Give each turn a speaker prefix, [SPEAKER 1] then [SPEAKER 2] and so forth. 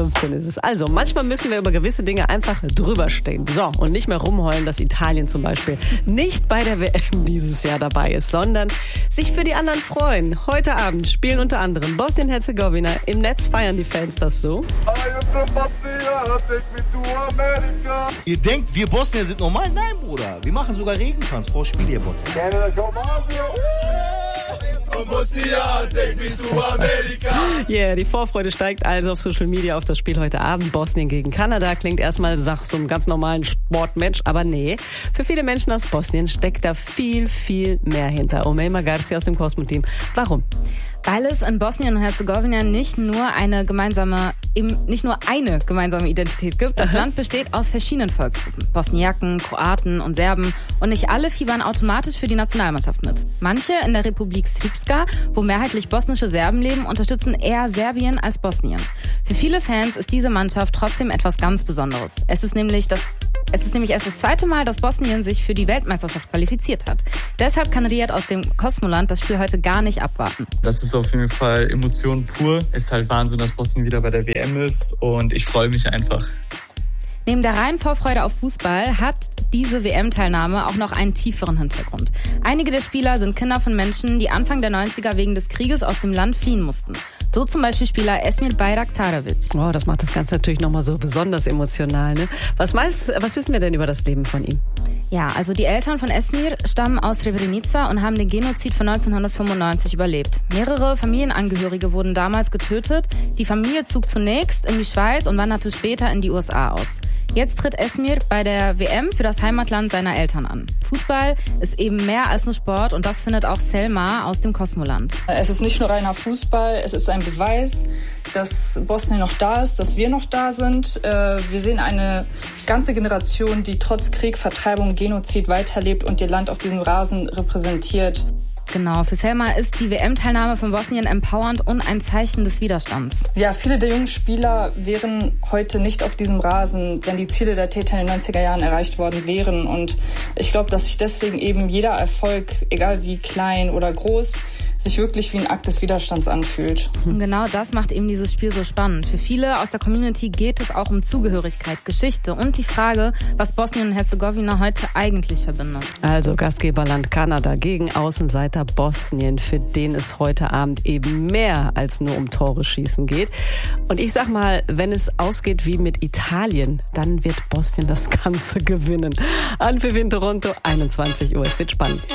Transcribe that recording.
[SPEAKER 1] 15 ist es. Also, manchmal müssen wir über gewisse Dinge einfach drüber stehen. So, und nicht mehr rumheulen, dass Italien zum Beispiel nicht bei der WM dieses Jahr dabei ist, sondern sich für die anderen freuen. Heute Abend spielen unter anderem Bosnien-Herzegowina. Im Netz feiern die Fans das so.
[SPEAKER 2] Ihr denkt, wir Bosnier sind normal? Nein, Bruder. Wir machen sogar Regentanz vor Spielbot.
[SPEAKER 1] Yeah, die Vorfreude steigt also auf Social Media auf das Spiel heute Abend. Bosnien gegen Kanada klingt erstmal nach so einem ganz normalen Sportmatch, aber nee. Für viele Menschen aus Bosnien steckt da viel, viel mehr hinter. Omeima Garcia aus dem Cosmo-Team. Warum?
[SPEAKER 3] Weil es in Bosnien und Herzegowina nicht nur eine gemeinsame Identität gibt. Das Land besteht aus verschiedenen Volksgruppen. Bosniaken, Kroaten und Serben. Und nicht alle fiebern automatisch für die Nationalmannschaft mit. Manche in der Republik Srpska, wo mehrheitlich bosnische Serben leben, unterstützen eher Serbien als Bosnien. Für viele Fans ist diese Mannschaft trotzdem etwas ganz Besonderes. Es ist nämlich erst das zweite Mal, dass Bosnien sich für die Weltmeisterschaft qualifiziert hat. Deshalb kann Riyad aus dem Kosmoland das Spiel heute gar nicht abwarten.
[SPEAKER 4] Das ist auf jeden Fall Emotion pur. Es ist halt Wahnsinn, dass Bosnien wieder bei der WM ist und ich freue mich einfach.
[SPEAKER 3] Neben der reinen Vorfreude auf Fußball hat diese WM-Teilnahme auch noch einen tieferen Hintergrund. Einige der Spieler sind Kinder von Menschen, die Anfang der 90er wegen des Krieges aus dem Land fliehen mussten. So zum Beispiel Spieler Esmir Bayraktarovic.
[SPEAKER 1] Oh, das macht das Ganze natürlich nochmal so besonders emotional, ne? Was wissen wir denn über das Leben von ihm?
[SPEAKER 3] Ja, also die Eltern von Esmir stammen aus Srebrenica und haben den Genozid von 1995 überlebt. Mehrere Familienangehörige wurden damals getötet. Die Familie zog zunächst in die Schweiz und wanderte später in die USA aus. Jetzt tritt Esmir bei der WM für das Heimatland seiner Eltern an. Fußball ist eben mehr als nur Sport und das findet auch Selma aus dem Kosmoland.
[SPEAKER 5] Es ist nicht nur reiner Fußball, es ist ein Beweis, dass Bosnien noch da ist, dass wir noch da sind. Wir sehen eine ganze Generation, die trotz Krieg, Vertreibung, Genozid weiterlebt und ihr Land auf diesem Rasen repräsentiert.
[SPEAKER 3] Genau, für Selma ist die WM-Teilnahme von Bosnien empowernd und ein Zeichen des Widerstands.
[SPEAKER 5] Ja, viele der jungen Spieler wären heute nicht auf diesem Rasen, wenn die Ziele der Täter in den 90er Jahren erreicht worden wären. Und ich glaube, dass sich deswegen eben jeder Erfolg, egal wie klein oder groß, sich wirklich wie ein Akt des Widerstands anfühlt.
[SPEAKER 3] Und genau das macht eben dieses Spiel so spannend. Für viele aus der Community geht es auch um Zugehörigkeit, Geschichte und die Frage, was Bosnien und Herzegowina heute eigentlich verbindet.
[SPEAKER 1] Also Gastgeberland Kanada gegen Außenseiter Bosnien, für den es heute Abend eben mehr als nur um Tore schießen geht. Und ich sag mal, wenn es ausgeht wie mit Italien, dann wird Bosnien das Ganze gewinnen. Anpfiff in Toronto, 21 Uhr. Es wird spannend.